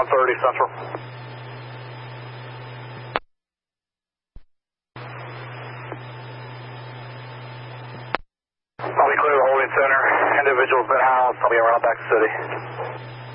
430 Central. I'll be clear of the holding center. Individual's been housed. I'll be around back to city.